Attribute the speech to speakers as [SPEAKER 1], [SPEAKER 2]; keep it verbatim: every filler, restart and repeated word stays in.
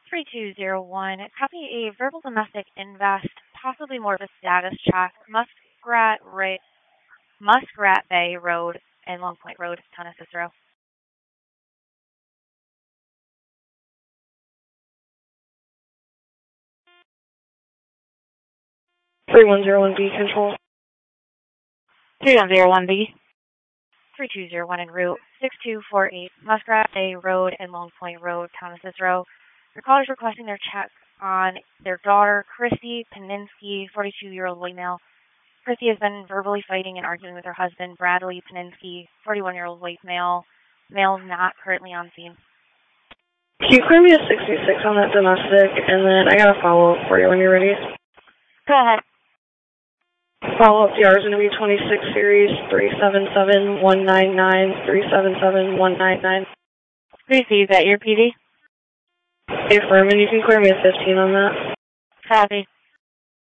[SPEAKER 1] three two zero one, copy a verbal domestic invest, possibly more of a status check, Muskrat, Ra- Muskrat Bay Road and Long Point Road, Town of Cicero.
[SPEAKER 2] three one zero one B, control.
[SPEAKER 1] three one zero one B. three two zero one en route, six two four eight, Muskrat Bay Road and Long Point Road, Town of Cicero. Your caller is requesting their check on their daughter, Christy Paninsky, forty-two-year-old white male. Christy has been verbally fighting and arguing with her husband, Bradley Paninsky, forty-one-year-old white male. Male not currently on scene.
[SPEAKER 2] Can you clear me a sixty-six on that domestic, and then I got a follow-up for you when you're ready.
[SPEAKER 1] Go ahead.
[SPEAKER 2] Follow-up D R is going to be twenty-six series, three seven seven one nine nine, three seven seven one nine nine.
[SPEAKER 1] Receive that, your P D.
[SPEAKER 2] Affirm, and you can clear me a fifteen on that.
[SPEAKER 1] Copy.